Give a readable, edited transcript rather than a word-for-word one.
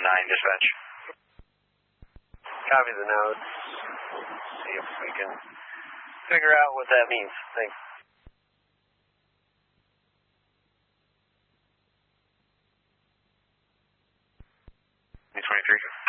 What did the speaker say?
dispatch. Copy the notes. See if we can figure out what that means. Thanks. 23.